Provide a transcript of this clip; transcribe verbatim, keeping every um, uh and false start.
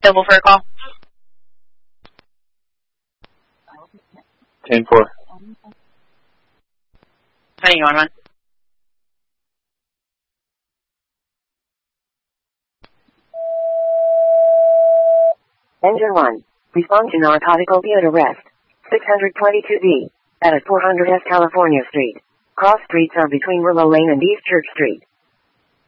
Available for a call. ten four. Hang on, man. Engine one. Respond to narcotic opiate arrest. six twenty-two B. At four hundred S California Street. Cross streets are between Willow Lane and East Church Street.